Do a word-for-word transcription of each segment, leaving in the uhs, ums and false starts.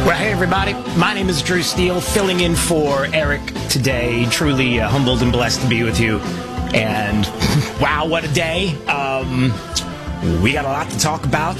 Well, hey, everybody. My name is Drew Steele, filling in for Eric today. Truly uh, humbled and blessed to be with you. And wow, what a day. Um, we got a lot to talk about,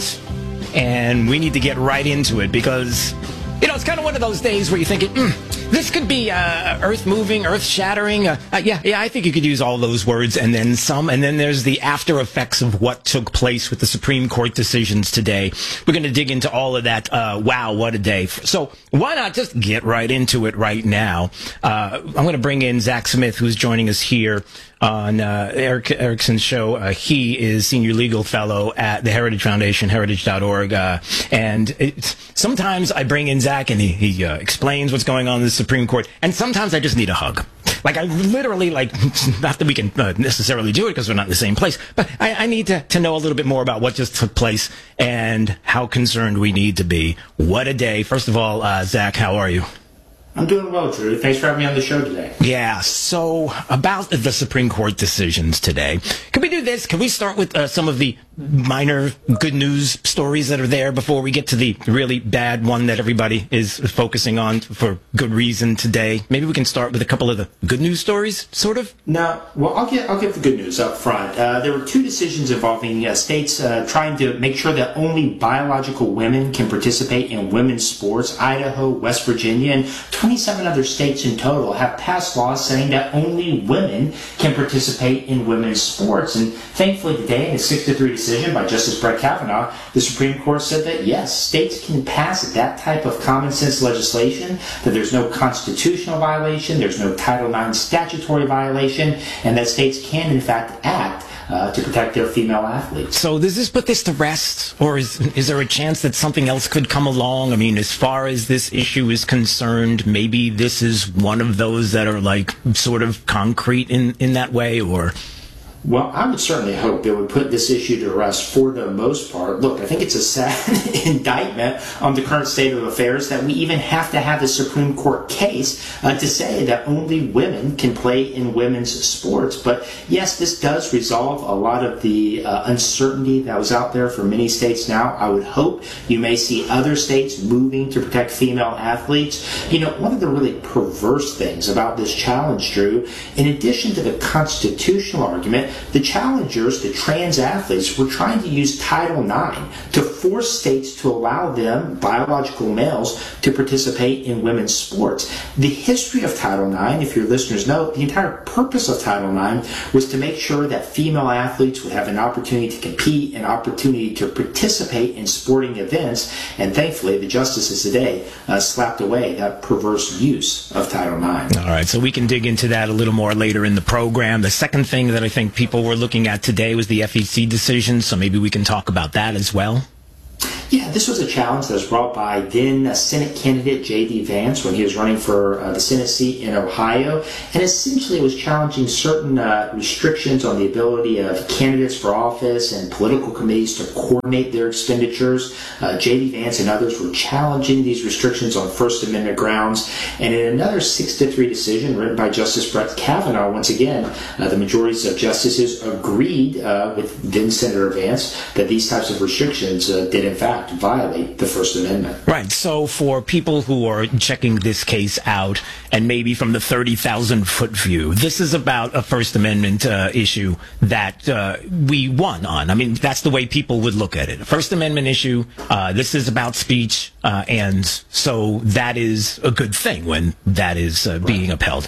and we need to get right into it because, you know, it's kind of one of those days where you're thinking, mm, this could be uh, earth-moving, earth-shattering. Uh, uh, yeah, yeah, I think you could use all those words and then some. And then there's the after effects of what took place with the Supreme Court decisions today. We're going to dig into all of that. Uh, wow, what a day. So why not just get right into it right now? Uh, I'm going to bring in Zach Smith, who's joining us here on uh, Eric Erickson's show. Uh, he is Senior Legal Fellow at the Heritage Foundation, heritage dot org. Uh, and it's, sometimes I bring in Zach and he, he uh, explains what's going on in the Supreme Court. And sometimes I just need a hug. Like, I literally, like, not that we can uh, necessarily do it because we're not in the same place, but I, I need to, to know a little bit more about what just took place and how concerned we need to be. What a day. First of all, uh, Zach, how are you? I'm doing well, Drew. Thanks for having me on the show today. Yeah, so about the Supreme Court decisions today. Can we do this? Can we start with uh, some of the minor good news stories that are there before we get to the really bad one that everybody is focusing on for good reason today? Maybe we can start with a couple of the good news stories, sort of? No, well, I'll get, I'll get the good news up front. Uh, there were two decisions involving uh, states uh, trying to make sure that only biological women can participate in women's sports. Idaho, West Virginia, and twenty-seven other states in total have passed laws saying that only women can participate in women's sports. And thankfully today, in a six to three decision by Justice Brett Kavanaugh, the Supreme Court said that yes, states can pass that type of common sense legislation, that there's no constitutional violation, there's no Title nine statutory violation, and that states can in fact act Uh, to protect their female athletes. So does this put this to rest, or is is there a chance that something else could come along? I mean, as far as this issue is concerned, maybe this is one of those that are like sort of concrete in, in that way, or... Well, I would certainly hope it would put this issue to rest for the most part. Look, I think it's a sad indictment on the current state of affairs that we even have to have the Supreme Court case uh, to say that only women can play in women's sports. But yes, this does resolve a lot of the uh, uncertainty that was out there for many states now. I would hope you may see other states moving to protect female athletes. You know, one of the really perverse things about this challenge, Drew, in addition to the constitutional argument, the challengers, the trans athletes, were trying to use Title nine to force states to allow them, biological males, to participate in women's sports. The history of Title nine, if your listeners know, the entire purpose of Title nine was to make sure that female athletes would have an opportunity to compete, an opportunity to participate in sporting events, and thankfully the justices today uh, slapped away that perverse use of Title nine. All right, so we can dig into that a little more later in the program. The second thing that I think people were looking at today was the F E C decision, so maybe we can talk about that as well. Yeah, this was a challenge that was brought by then Senate candidate J D Vance when he was running for uh, the Senate seat in Ohio, and essentially it was challenging certain uh, restrictions on the ability of candidates for office and political committees to coordinate their expenditures. Uh, J D Vance and others were challenging these restrictions on First Amendment grounds, and in another six to three decision written by Justice Brett Kavanaugh, once again, uh, the majorities of justices agreed uh, with then Senator Vance that these types of restrictions uh, did in fact violate the First Amendment. Right. So for people who are checking this case out, and maybe from the thirty thousand foot view, this is about a First Amendment uh, issue that uh, we won on. I mean, that's the way people would look at it. A First Amendment issue, uh, this is about speech, uh, and so that is a good thing when that is uh, being right. upheld.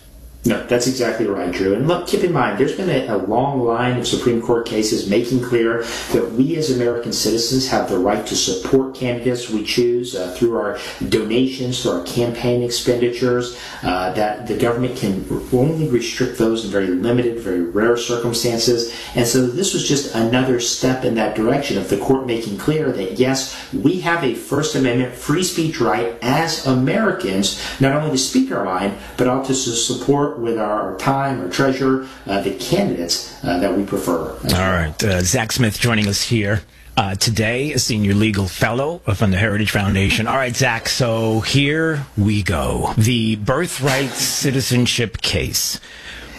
No, that's exactly right, Drew. And look, keep in mind, there's been a, a long line of Supreme Court cases making clear that we as American citizens have the right to support candidates we choose uh, through our donations, through our campaign expenditures, uh, that the government can only restrict those in very limited, very rare circumstances. And so this was just another step in that direction of the court making clear that, yes, we have a First Amendment free speech right as Americans, not only to speak our mind, but also to support with our time, our treasure, uh, the candidates uh, that we prefer. All right. Uh, Zach Smith joining us here uh, today, a senior legal fellow from the Heritage Foundation. All right, Zach, so here we go. The birthright citizenship case.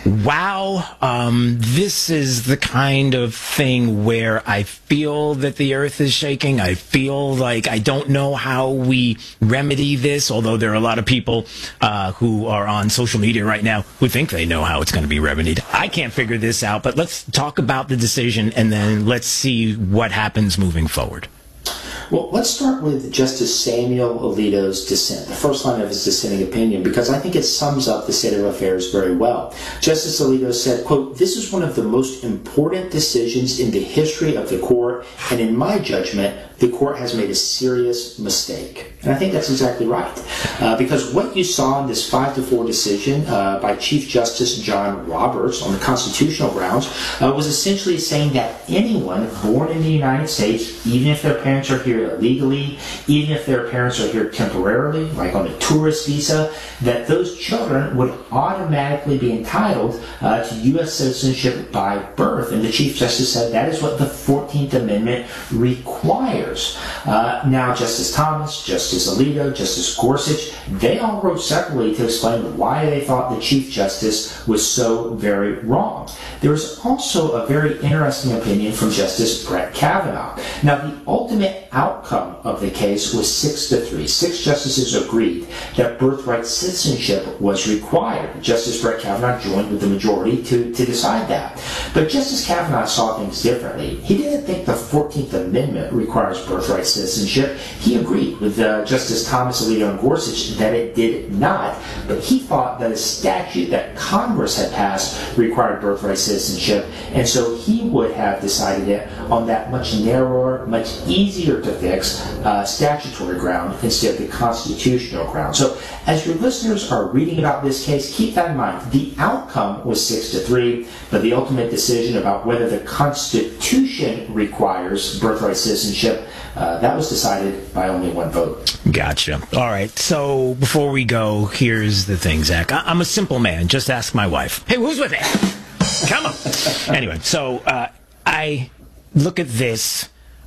Wow, um, this is the kind of thing where I feel that the earth is shaking. I feel like I don't know how we remedy this, although there are a lot of people uh, who are on social media right now who think they know how it's going to be remedied. I can't figure this out, but let's talk about the decision and then let's see what happens moving forward. Well, let's start with Justice Samuel Alito's dissent, the first line of his dissenting opinion, because I think it sums up the state of affairs very well. Justice Alito said, quote, "This is one of the most important decisions in the history of the court, and in my judgment, the court has made a serious mistake." And I think that's exactly right. Uh, because what you saw in this five to four decision uh, by Chief Justice John Roberts on the constitutional grounds uh, was essentially saying that anyone born in the United States, even if their parents are here illegally, even if their parents are here temporarily, like on a tourist visa, that those children would automatically be entitled uh, to U S citizenship by birth. And the Chief Justice said that is what the fourteenth Amendment requires. Uh, now, Justice Thomas, Justice Alito, Justice Gorsuch, they all wrote separately to explain why they thought the Chief Justice was so very wrong. There was also a very interesting opinion from Justice Brett Kavanaugh. Now, the ultimate outcome of the case was six to three. Six justices agreed that birthright citizenship was required. Justice Brett Kavanaugh joined with the majority to, to decide that. But Justice Kavanaugh saw things differently. He didn't think the fourteenth Amendment requires birthright citizenship. He agreed with uh, Justice Thomas, Alito, and Gorsuch that it did not, but he thought that a statute that Congress had passed required birthright citizenship, and so he would have decided it on that much narrower, much easier to fix uh, statutory ground instead of the constitutional ground. So as your listeners are reading about this case, keep that in mind. The outcome was six to three, but the ultimate decision about whether the Constitution requires birthright citizenship, uh, that was decided by only one vote. Gotcha. All right. So before we go, here's the thing, Zach. I- I'm a simple man. Just ask my wife. Hey, who's with me? Come on. Anyway, so uh, I look at this.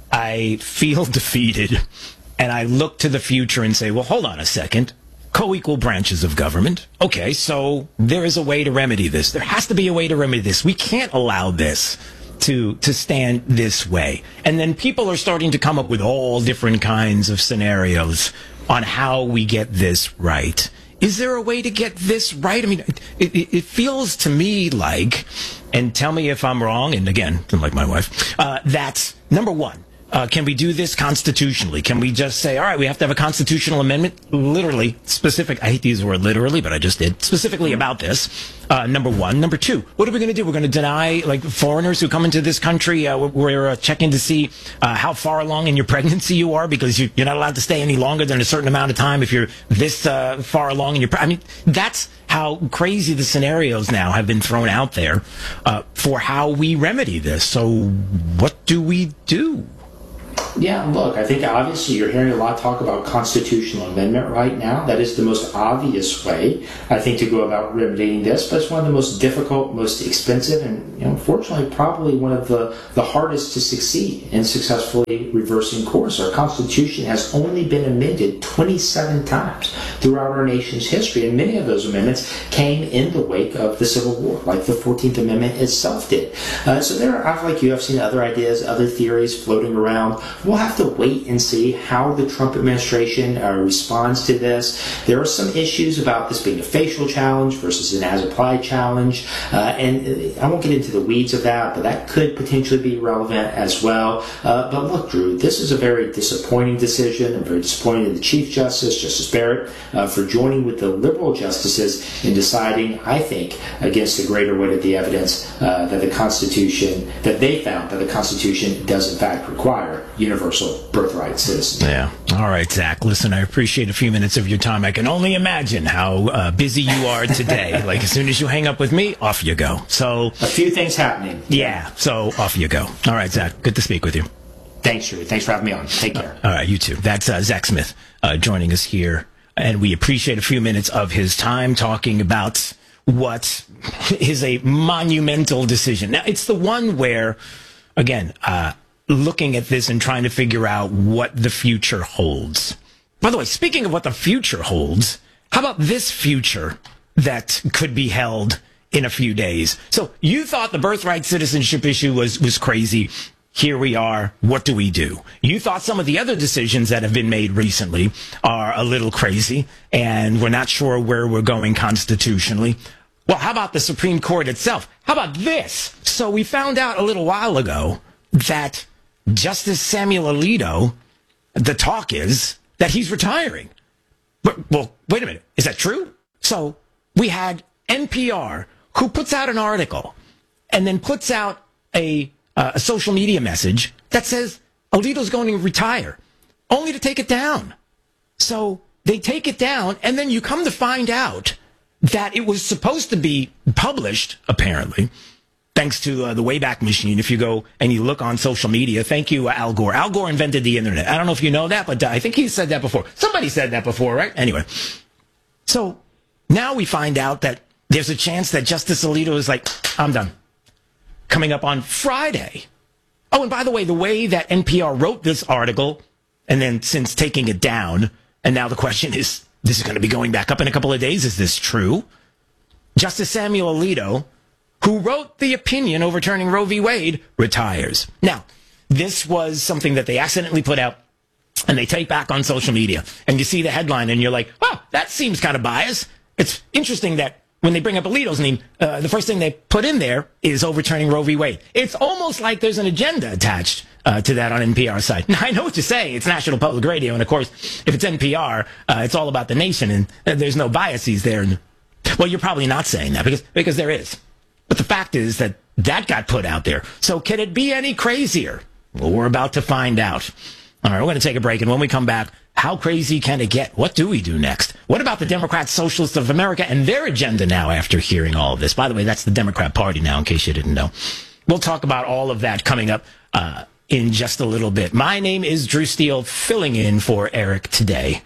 I feel defeated, and I look to the future and say, well, hold on a second. Co-equal branches of government. Okay, so there is a way to remedy this. There has to be a way to remedy this. We can't allow this to to stand this way. And then people are starting to come up with all different kinds of scenarios on how we get this right. Is there a way to get this right? I mean, it, it, it feels to me like, and tell me if I'm wrong, and again, like my wife, uh, that, number one, Uh, can we do this constitutionally? Can we just say, all right, we have to have a constitutional amendment, literally, specific, I hate to use the word literally, but I just did, specifically about this, uh, number one. Number two, what are we going to do? We're going to deny, like, foreigners who come into this country, uh, we're uh, checking to see uh, how far along in your pregnancy you are, because you, you're not allowed to stay any longer than a certain amount of time if you're this uh, far along in your, pre- I mean, that's how crazy the scenarios now have been thrown out there uh, for how we remedy this. So what do we do? Yeah, look, I think obviously you're hearing a lot of talk about constitutional amendment right now. That is the most obvious way, I think, to go about remedying this, but it's one of the most difficult, most expensive, and, you know, unfortunately, probably one of the, the hardest to succeed in successfully reversing course. Our Constitution has only been amended twenty-seven times throughout our nation's history, and many of those amendments came in the wake of the Civil War, like the fourteenth Amendment itself did. Uh, so there are, like you, I've seen other ideas, other theories floating around. We'll have to wait and see how the Trump administration uh, responds to this. There are some issues about this being a facial challenge versus an as-applied challenge, uh, and I won't get into the weeds of that, but that could potentially be relevant as well. Uh, but look, Drew, this is a very disappointing decision. I'm very disappointed in the Chief Justice, Justice Barrett, uh, for joining with the liberal justices in deciding, I think, against the greater weight of the evidence uh, that the Constitution, that they found that the Constitution does in fact require universal birthright citizenship. Yeah. All right, Zach. Listen, I appreciate a few minutes of your time. I can only imagine how uh, busy you are today. Like, as soon as you hang up with me, off you go. So a few things happening. Yeah. So off you go. All right, Zach. Good to speak with you. Thanks, Drew. Thanks for having me on. Take care. All right, you too. That's uh, Zach Smith uh, joining us here, and we appreciate a few minutes of his time talking about what is a monumental decision. Now, it's the one where, again, uh, looking at this and trying to figure out what the future holds. By the way, speaking of what the future holds, how about this future that could be held in a few days. So you thought the birthright citizenship issue was, was crazy. Here we are. What do we do? You thought some of the other decisions that have been made recently are a little crazy, and we're not sure where we're going constitutionally. Well, how about the Supreme Court itself? How about this? So we found out a little while ago that Justice Samuel Alito, the talk is that he's retiring. But, well, wait a minute. Is that true? So we had N P R, who puts out an article and then puts out a Uh, a social media message that says Alito's going to retire, only to take it down. So they take it down, and then you come to find out that it was supposed to be published, apparently, thanks to uh, the Wayback Machine. If you go and you look on social media, thank you, uh, Al Gore. Al Gore invented the internet. I don't know if you know that, but uh, I think he said that before. Somebody said that before, right? Anyway, so now we find out that there's a chance that Justice Alito is like, I'm done. Coming up on Friday. Oh, and by the way, the way that N P R wrote this article, and then since taking it down, and now the question is, this is going to be going back up in a couple of days. Is this true? Justice Samuel Alito, who wrote the opinion overturning Roe v. Wade, retires. Now, this was something that they accidentally put out, and they take back on social media. And you see the headline, and you're like, oh, that seems kind of biased. It's interesting that when they bring up Alito's name, uh, the first thing they put in there is overturning Roe v. Wade. It's almost like there's an agenda attached uh, to that on N P R's side. Now, I know what you're saying. It's National Public Radio, and of course, if it's N P R, uh, it's all about the nation, and uh, there's no biases there. And, well, you're probably not saying that, because because there is. But the fact is that that got put out there. So can it be any crazier? Well, we're about to find out. All right, we're going to take a break, and when we come back, how crazy can it get? What do we do next? What about the Democrats, Socialists of America, and their agenda now after hearing all of this? By the way, that's the Democrat Party now, in case you didn't know. We'll talk about all of that coming up uh, in just a little bit. My name is Drew Steele, filling in for Eric today.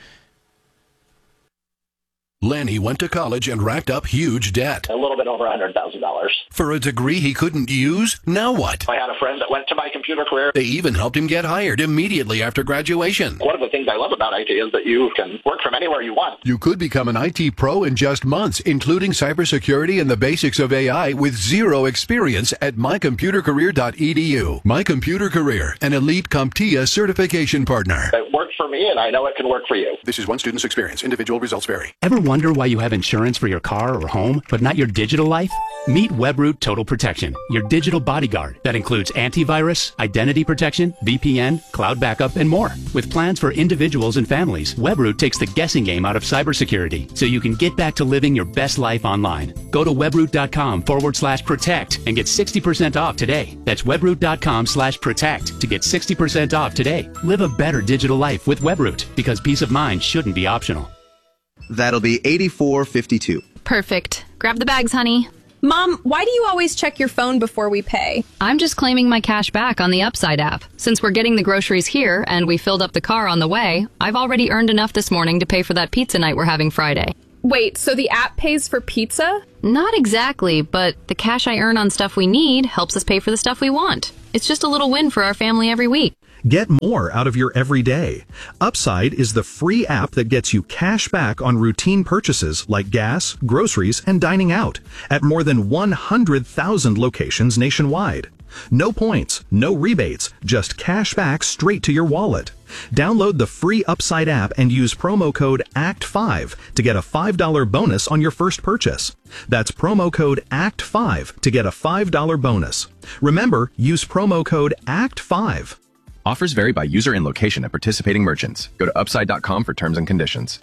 Lanny went to college and racked up huge debt. A little bit over one hundred thousand dollars. For a degree he couldn't use? Now what? I had a friend that went to my computer career. They even helped him get hired immediately after graduation. One of the things I love about I T is that you can work from anywhere you want. You could become an I T pro in just months, including cybersecurity and the basics of A I with zero experience at my computer career dot e d u. My Computer Career, an elite CompTIA certification partner. It worked for me, and I know it can work for you. This is one student's experience. Individual results vary. Ever wonder why you have insurance for your car or home, but not your digital life? Meet Webroot Total Protection, your digital bodyguard that includes antivirus, identity protection, V P N, cloud backup, and more. With plans for individuals and families, Webroot takes the guessing game out of cybersecurity, so you can get back to living your best life online. Go to webroot.com forward slash protect and get sixty percent off today. That's webroot.com slash protect to get sixty percent off today. Live a better digital life with Webroot, because peace of mind shouldn't be optional. That'll be eighty-four fifty-two. Perfect. Grab the bags, honey. Mom, why do you always check your phone before we pay? I'm just claiming my cash back on the Upside app. Since we're getting the groceries here and we filled up the car on the way, I've already earned enough this morning to pay for that pizza night we're having Friday. Wait, so the app pays for pizza? Not exactly, but the cash I earn on stuff we need helps us pay for the stuff we want. It's just a little win for our family every week. Get more out of your everyday. Upside is the free app that gets you cash back on routine purchases like gas, groceries, and dining out at more than one hundred thousand locations nationwide. No points, no rebates, just cash back straight to your wallet. Download the free Upside app and use promo code A C T five to get a five dollars bonus on your first purchase. That's promo code A C T five to get a five dollars bonus. Remember, use promo code A C T five. Offers vary by user and location at participating merchants. Go to upside dot com for terms and conditions.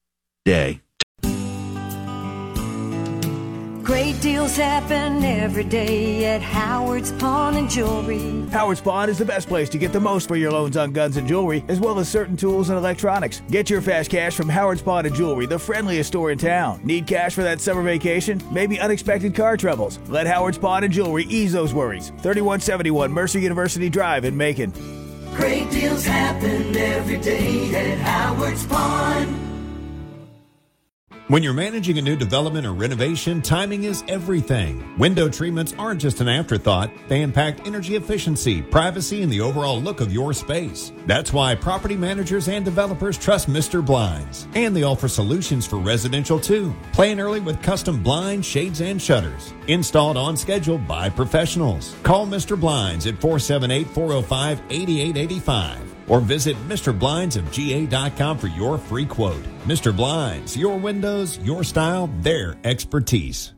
Day. Great deals happen every day at Howard's Pawn and Jewelry. Howard's Pawn is the best place to get the most for your loans on guns and jewelry, as well as certain tools and electronics. Get your fast cash from Howard's Pawn and Jewelry, the friendliest store in town. Need cash for that summer vacation? Maybe unexpected car troubles? Let Howard's Pawn and Jewelry ease those worries. thirty-one seventy-one Mercer University Drive in Macon. Great deals happen every day at Howard's Pawn. When you're managing a new development or renovation, timing is everything. Window treatments aren't just an afterthought. They impact energy efficiency, privacy, and the overall look of your space. That's why property managers and developers trust Mister Blinds. And they offer solutions for residential too. Plan early with custom blinds, shades, and shutters. Installed on schedule by professionals. Call Mister Blinds at four seven eight, four oh five, eight eight eight five. Or visit Mister Blinds of G A dot com for your free quote. Mister Blinds, your windows, your style, their expertise.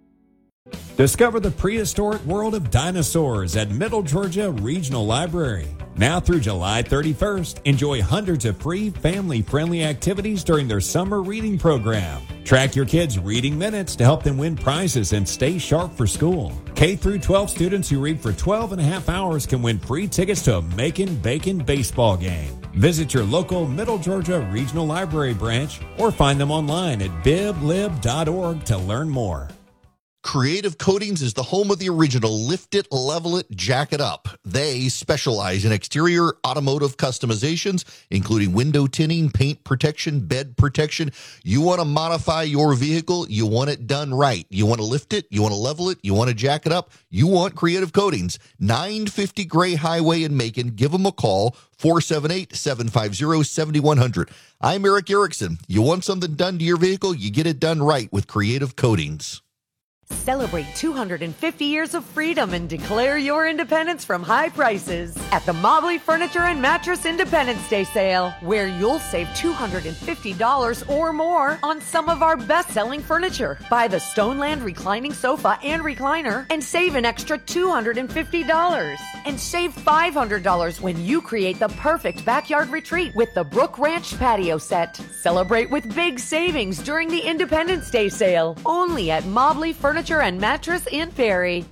Discover the prehistoric world of dinosaurs at Middle Georgia Regional Library. Now through July thirty-first, enjoy hundreds of free family-friendly activities during their summer reading program. Track your kids' reading minutes to help them win prizes and stay sharp for school. K through twelve students who read for twelve and a half hours can win free tickets to a Makin' Bacon baseball game. Visit your local Middle Georgia Regional Library branch or find them online at bib lib dot org to learn more. Creative Coatings is the home of the original Lift It, Level It, Jack It Up. They specialize in exterior automotive customizations, including window tinting, paint protection, bed protection. You want to modify your vehicle, you want it done right. You want to lift it, you want to level it, you want to jack it up, you want Creative Coatings. nine fifty Gray Highway in Macon. Give them a call, four seven eight, seven five zero, seven one zero zero. I'm Eric Erickson. You want something done to your vehicle, you get it done right with Creative Coatings. Celebrate two hundred fifty years of freedom and declare your independence from high prices at the Mobley Furniture and Mattress Independence Day sale, where you'll save two hundred fifty dollars or more on some of our best-selling furniture. Buy the Stoneland reclining sofa and recliner and save an extra two hundred fifty dollars. And save five hundred dollars when you create the perfect backyard retreat with the Brook Ranch patio set. Celebrate with big savings during the Independence Day sale, only at Mobley Furniture and Mattress in Perry.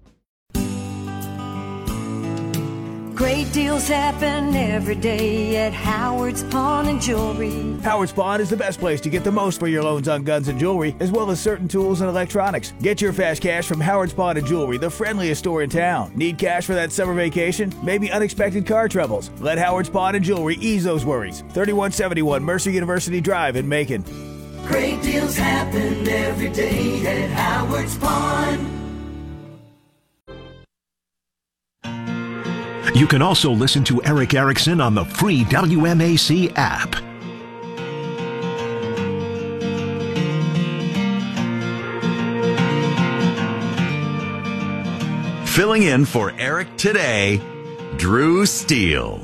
Great deals happen every day at Howard's Pawn and Jewelry. Howard's Pawn is the best place to get the most for your loans on guns and jewelry, as well as certain tools and electronics. Get your fast cash from Howard's Pawn and Jewelry, the friendliest store in town. Need cash for that summer vacation? Maybe unexpected car troubles? Let Howard's Pawn and Jewelry ease those worries. thirty-one seventy-one Mercer University Drive in Macon. Great deals happen every day at Howard's Pawn. You can also listen to Eric Erickson on the free W M A C app. Filling in for Eric today, Drew Steele.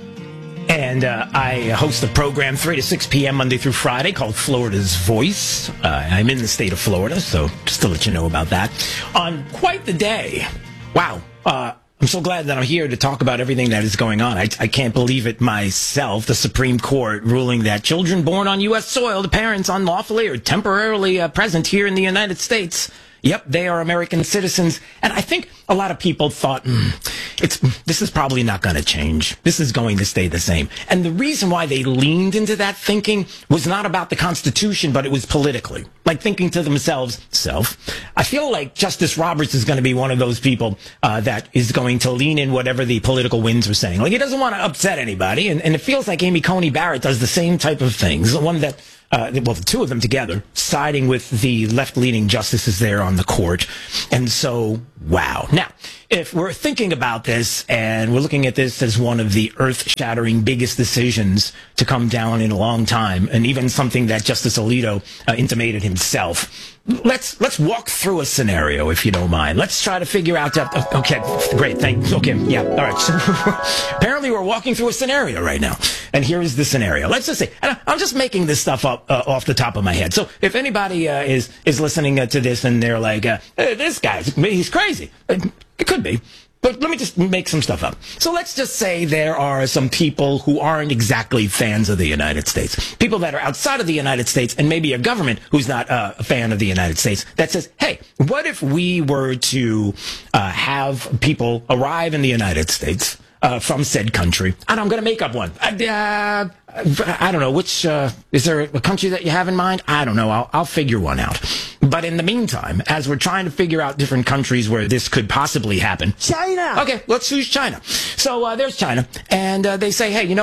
And uh, I host a program three to six p.m. Monday through Friday called Florida's Voice. Uh, I'm in the state of Florida, so just to let you know about that. On quite the day. Wow. Uh, I'm so glad that I'm here to talk about everything that is going on. I, I can't believe it myself. The Supreme Court ruling that children born on U S soil to parents unlawfully or temporarily uh, present here in the United States, yep, they are American citizens. And I think a lot of people thought, mm, it's this is probably not going to change. This is going to stay the same. And the reason why they leaned into that thinking was not about the Constitution, but it was politically. Like thinking to themselves, self, I feel like Justice Roberts is going to be one of those people uh, that is going to lean in whatever the political winds are saying. Like he doesn't want to upset anybody. And, and it feels like Amy Coney Barrett does the same type of things. The one that Uh, well, the two of them together, siding with the left-leaning justices there on the court. And so, wow. Now, if we're thinking about this and we're looking at this as one of the earth-shattering biggest decisions to come down in a long time, and even something that Justice Alito uh, intimated himself, let's let's walk through a scenario, if you don't mind. Let's try to figure out that. Okay, great, thanks. Okay, yeah, all right. So apparently we're walking through a scenario right now. And here is the scenario. Let's just say, and I'm just making this stuff up uh, off the top of my head. So if anybody uh, is is listening uh, to this and they're like, uh, hey, this guy's he's crazy, it could be. But let me just make some stuff up. So let's just say there are some people who aren't exactly fans of the United States. People that are outside of the United States, and maybe a government who's not uh, a fan of the United States, that says, hey, what if we were to uh, have people arrive in the United States uh, from said country? And I'm going to make up one. Uh, I don't know. Which, uh, is there a country that you have in mind? I don't know. I'll, I'll figure one out. But in the meantime, as we're trying to figure out different countries where this could possibly happen. China! Okay, let's choose China. So uh, there's China. And uh, they say, hey, you know what?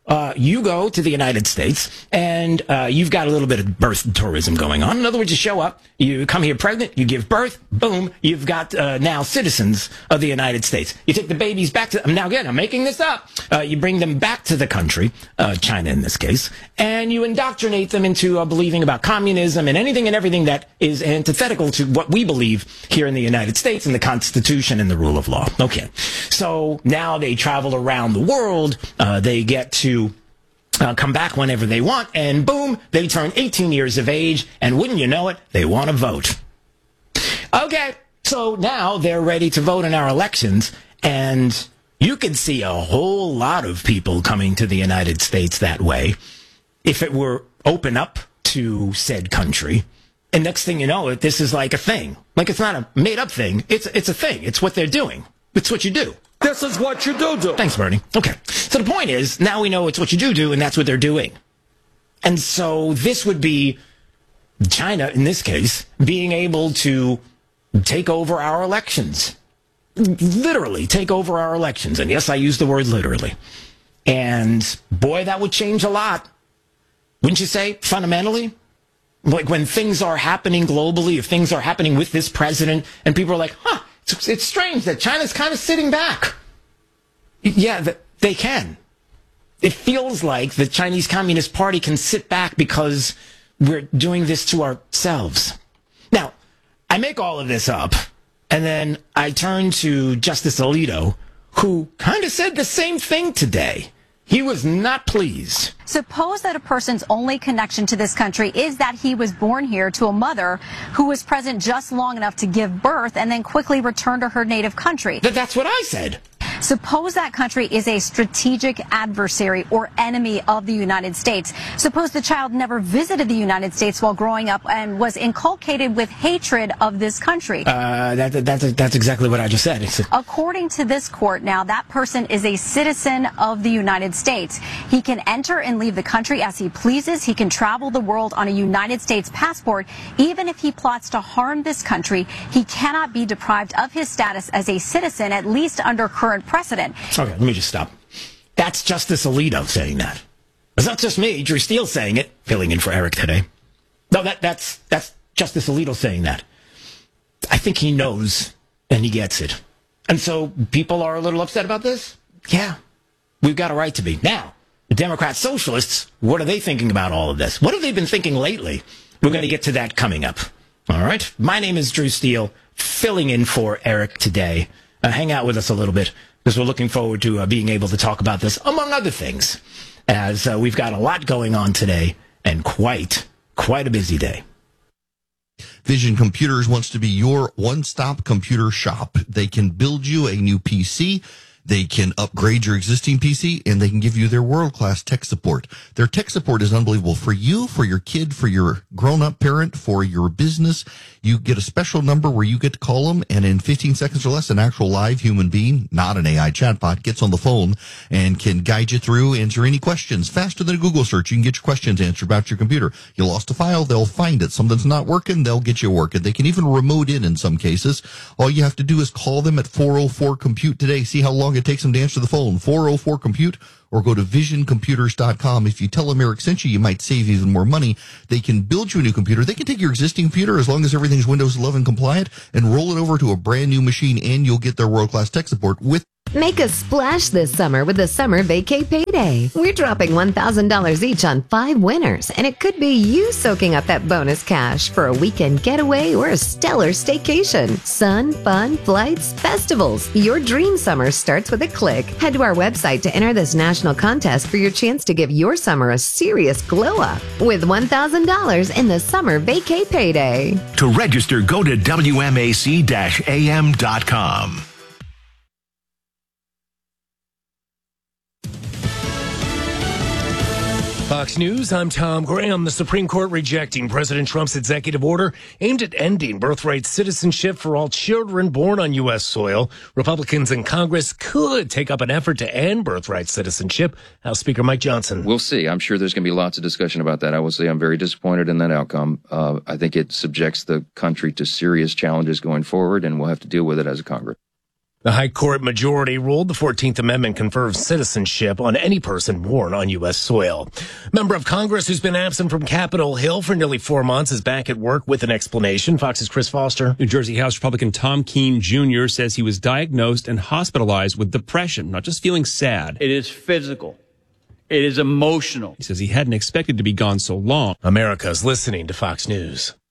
Uh, you go to the United States and uh, you've got a little bit of birth tourism going on. In other words, you show up, you come here pregnant, you give birth, boom, you've got uh, now citizens of the United States. You take the babies back to, now again, I'm making this up. Uh, you bring them back to the country, uh, China in this case, and you indoctrinate them into uh, believing about communism and anything and everything that is antithetical to what we believe here in the United States and the Constitution and the rule of law. Okay. So now they travel around the world, uh, they get to Uh, come back whenever they want, and boom, they turn eighteen years of age, and wouldn't you know it, they want to vote. Okay, so now they're ready to vote in our elections, and you could see a whole lot of people coming to the United States that way if it were open up to said country. And next thing you know, this is like a thing. Like, it's not a made-up thing. It's it's a thing. It's what they're doing. It's what you do. This is what you do do. Thanks, Bernie. Okay. So the point is, now we know it's what you do do, and that's what they're doing. And so this would be China, in this case, being able to take over our elections. Literally take over our elections. And yes, I use the word literally. And boy, that would change a lot. Wouldn't you say, fundamentally? Like when things are happening globally, if things are happening with this president, and people are like, huh, it's, it's strange that China's kind of sitting back. Yeah, th- they can. It feels like the Chinese Communist Party can sit back because we're doing this to ourselves. Now, I make all of this up, and then I turn to Justice Alito, who kind of said the same thing today. He was not pleased. Suppose that a person's only connection to this country is that he was born here to a mother who was present just long enough to give birth and then quickly return to her native country. Th- that's what I said. Suppose that country is a strategic adversary or enemy of the United States. Suppose the child never visited the United States while growing up and was inculcated with hatred of this country. Uh, that, that, that's, that's exactly what I just said. It's a- According to this court now, that person is a citizen of the United States. He can enter and leave the country as he pleases. He can travel the world on a United States passport. Even if he plots to harm this country, he cannot be deprived of his status as a citizen, at least under current precedent. Okay, let me just stop. That's Justice Alito saying that. It's not just me, Drew Steele saying it, filling in for Eric today. No, that, that's, that's Justice Alito saying that. I think he knows, and he gets it. And so people are a little upset about this? Yeah, we've got a right to be. Now, the Democrat Socialists, what are they thinking about all of this? What have they been thinking lately? We're going to get to that coming up. All right? My name is Drew Steele, filling in for Eric today. Uh, hang out with us a little bit, because we're looking forward to uh, being able to talk about this, among other things, as uh, we've got a lot going on today, and quite, quite a busy day. Vision Computers wants to be your one-stop computer shop. They can build you a new P C. They can upgrade your existing P C, and they can give you their world-class tech support. Their tech support is unbelievable for you, for your kid, for your grown-up parent, for your business. You get a special number where you get to call them, and in fifteen seconds or less, an actual live human being, not an A I chatbot, gets on the phone and can guide you through, answer any questions. Faster than a Google search, you can get your questions answered about your computer. You lost a file, they'll find it. Something's not working, they'll get you working. They can even remote in in some cases. All you have to do is call them at four oh four compute today. See how long it takes them to answer the phone. four oh four compute, or go to vision computers dot com. If you tell them Eric sent you, you might save even more money. They can build you a new computer. They can take your existing computer, as long as everything's Windows eleven compliant, and roll it over to a brand new machine, and you'll get their world-class tech support with. Make a splash this summer with the Summer Vacay Payday. We're dropping one thousand dollars each on five winners, and it could be you soaking up that bonus cash for a weekend getaway or a stellar staycation. Sun, fun, flights, festivals. Your dream summer starts with a click. Head to our website to enter this national contest for your chance to give your summer a serious glow up with one thousand dollars in the Summer Vacay Payday. To register, go to W M A C A M dot com. Fox News, I'm Tom Graham. The Supreme Court rejecting President Trump's executive order aimed at ending birthright citizenship for all children born on U S soil. Republicans in Congress could take up an effort to end birthright citizenship. House Speaker Mike Johnson. We'll see. I'm sure there's going to be lots of discussion about that. I will say I'm very disappointed in that outcome. Uh, I think it subjects the country to serious challenges going forward, and we'll have to deal with it as a Congress. The High Court majority ruled the fourteenth Amendment confers citizenship on any person born on U S soil. Member of Congress who's been absent from Capitol Hill for nearly four months is back at work with an explanation. Fox's Chris Foster. New Jersey House Republican Tom Keene Junior says he was diagnosed and hospitalized with depression, not just feeling sad. It is physical. It is emotional. He says he hadn't expected to be gone so long. America's listening to Fox News.